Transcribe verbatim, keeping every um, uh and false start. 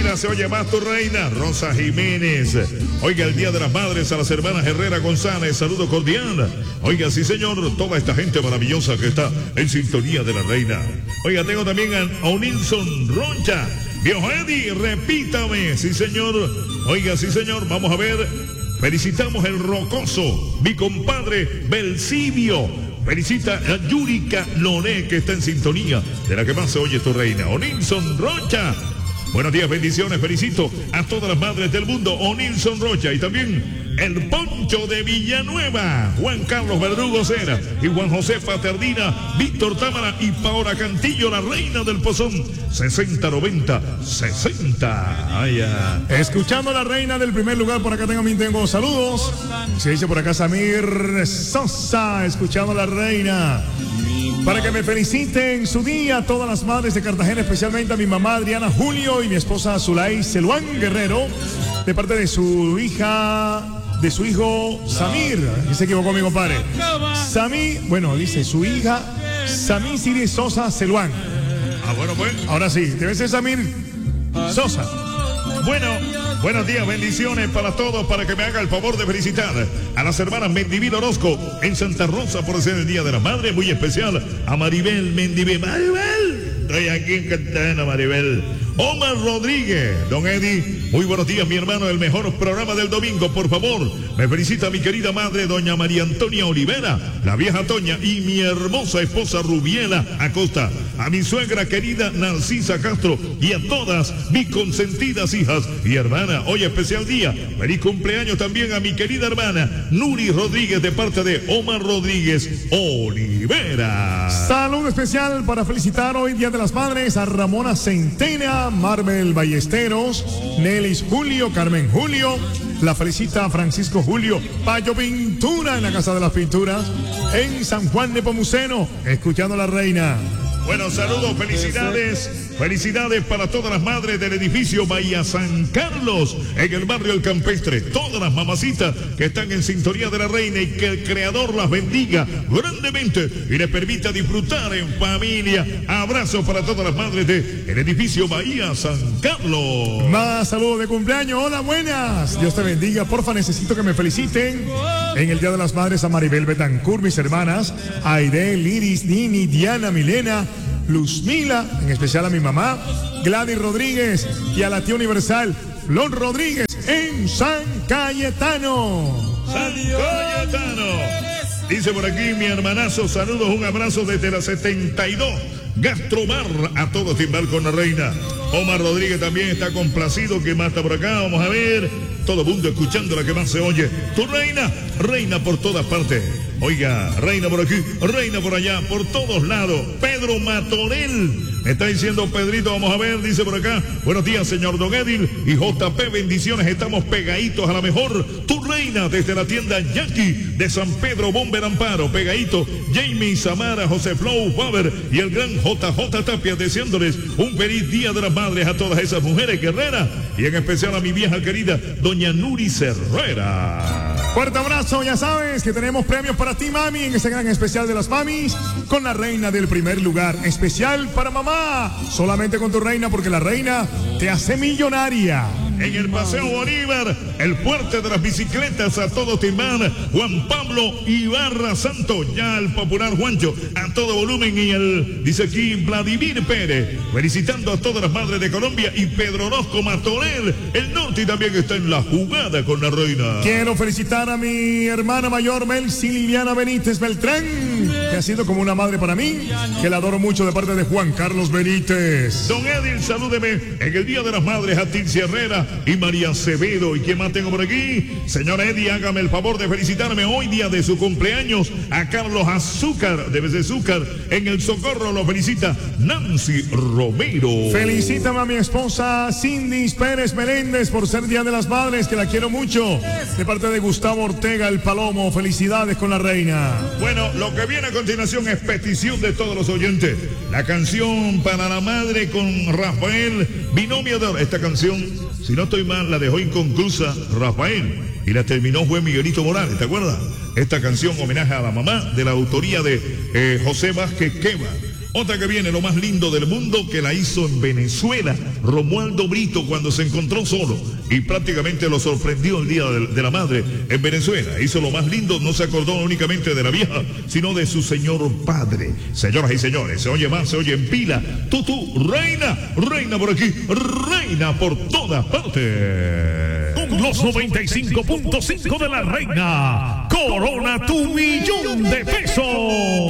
Reina se oye más tu reina, Rosa Jiménez. Oiga, el Día de las Madres a las hermanas Herrera González, saludo cordial. Oiga, sí señor, toda esta gente maravillosa que está en sintonía de la reina. Oiga, tengo también a Onilson Roncha. Viejo Eddie, repítame, sí señor. Oiga, sí señor, vamos a ver. Felicitamos el rocoso, mi compadre Belcibio. Felicita a Yurika Loné, que está en sintonía de la que más se oye tu reina, Onilson Rocha. Buenos días, bendiciones, felicito a todas las madres del mundo, Onilson Rocha, y también el Poncho de Villanueva, Juan Carlos Verdugo Cera y Juan José Paternina, Víctor Támara y Paola Cantillo, la reina del Pozón, sesenta noventa sesenta. Ay, ya. Escuchando a la reina del primer lugar, por acá tengo, tengo saludos. Se dice por acá Samir Sosa, escuchando a la reina. Para que me feliciten su día todas las madres de Cartagena, especialmente a mi mamá Adriana Julio y mi esposa Zulay Celuán Guerrero, de parte de su hija, de su hijo Samir, que se equivocó mi compadre. Samí, bueno, dice su hija Samí Siri Sosa Celuán. Ah, bueno, pues. Ahora sí, debe ser Samir Sosa. Bueno, buenos días, bendiciones para todos, para que me haga el favor de felicitar a las hermanas Mendivil Orozco en Santa Rosa por ser el Día de la Madre, muy especial a Maribel Mendivil. Maribel, estoy aquí en Cartagena, Maribel. Omar Rodríguez, don Eddie, muy buenos días, mi hermano, el mejor programa del domingo, por favor. Me felicita mi querida madre, doña María Antonia Olivera, la vieja Toña y mi hermosa esposa Rubiela Acosta, a mi suegra querida Narcisa Castro y a todas mis consentidas hijas y hermana. Hoy especial día, feliz cumpleaños también a mi querida hermana Nuri Rodríguez de parte de Omar Rodríguez Olivera. Saludo especial para felicitar hoy Día de las Madres a Ramona Centena, Marvel Ballesteros, Nelis Julio, Carmen Julio, la felicita Francisco Julio, Payo Pintura en la Casa de las Pinturas, en San Juan de Pomuceno, escuchando a la reina. Bueno, saludos, felicidades, felicidades para todas las madres del edificio Bahía San Carlos, en el barrio El Campestre, todas las mamacitas que están en sintonía de la reina y que el Creador las bendiga grandemente y les permita disfrutar en familia. Abrazo para todas las madres del edificio Bahía San Carlos. Más saludos de cumpleaños, hola, buenas. Dios te bendiga, porfa, necesito que me feliciten en el Día de las Madres a Maribel Betancourt, mis hermanas, Aide, Liris, Nini, Diana, Milena, Luzmila, en especial a mi mamá, Gladys Rodríguez, y a la tía universal, Flor Rodríguez, en San Cayetano. San Cayetano. Dice por aquí mi hermanazo, saludos, un abrazo desde la setenta y dos. Gastromar, a todos timbal con la reina. Omar Rodríguez también está complacido. ¿Qué más está por acá? Vamos a ver. Todo el mundo escuchando la que más se oye. Tu reina, reina por todas partes. Oiga, reina por aquí, reina por allá, por todos lados. Pedro Matorel. Me está diciendo Pedrito, vamos a ver, dice por acá. Buenos días, señor Don Edil y J P, bendiciones. Estamos pegaditos a la mejor. Tu reina desde la tienda Jackie de San Pedro Bomber Amparo. Pegadito, Jamie, Samara, José Flow, Faber y el gran J J Tapia, deseándoles un feliz Día de las Madres a todas esas mujeres guerreras y en especial a mi vieja querida doña Nuri Cerrera. Fuerte abrazo, ya sabes que tenemos premios para ti, mami, en este gran especial de las mamis, con la reina del primer lugar. Especial para mamá, solamente con tu reina, porque la reina te hace millonaria. En el Paseo Bolívar, el fuerte de las bicicletas, a todo timán, Juan Pablo Ibarra Santo, ya el popular Juancho, a todo volumen, y el, dice aquí, Vladimir Pérez, felicitando a todas las madres de Colombia, y Pedro Orozco Matorel, el norte también está en la jugada con la reina. Quiero felicitar a mi hermana mayor, Melcy Liliana Benítez Beltrán, que ha sido como una madre para mí, que la adoro mucho, de parte de Juan Carlos Benítez. Don Edil, salúdeme en el Día de las Madres a Tilcia Herrera y María Acevedo. ¿Y quién más tengo por aquí? Señor Eddie, hágame el favor de felicitarme hoy, día de su cumpleaños, a Carlos Azúcar, de Bezúcar, en el Socorro. Lo felicita Nancy Romero. Felicítame a mi esposa Cindy Pérez Meléndez por ser Día de las Madres, que la quiero mucho, de parte de Gustavo Ortega el Palomo. Felicidades con la reina. Bueno, lo que viene a continuación es petición de todos los oyentes. La canción para la madre con Rafael, Binomio de Oro. Esta canción, si no estoy mal, la dejó inconclusa Rafael y la terminó fue Miguelito Morales, ¿te acuerdas? Esta canción, homenaje a la mamá, de la autoría de eh, José Vázquez Queva. Otra que viene, lo más lindo del mundo, que la hizo en Venezuela, Romualdo Brito, cuando se encontró solo y prácticamente lo sorprendió el Día de, de la Madre en Venezuela. Hizo lo más lindo, no se acordó únicamente de la vieja, sino de su señor padre. Señoras y señores, se oye más, se oye en pila. Tú, tú, reina, reina por aquí, reina por todas partes. Con los noventa y cinco punto cinco de la reina, corona tu millón de pesos.